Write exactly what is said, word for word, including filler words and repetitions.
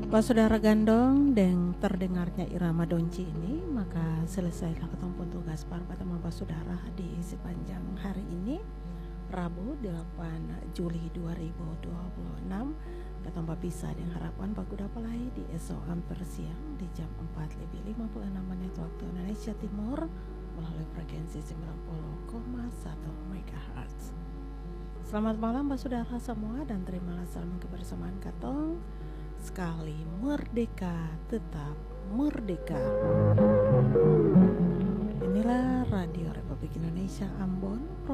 Pak saudara gandong dan terdengarnya irama donci ini, maka selesailah ketemu tugas pertama Pak saudara di sepanjang hari ini, Rabu delapan Juli dua ribu dua puluh enam. Ketemu bisa dengan harapan Pak Kuda Pelai di esok hampir siang di jam empat lebih lima puluh enam menit waktu Indonesia Timur melalui frekuensi sembilan puluh koma satu megahertz. Selamat malam Pak saudara semua dan terimalah salam kebersamaan Katong. Sekali merdeka tetap merdeka. Inilah Radio Republik Indonesia Ambon.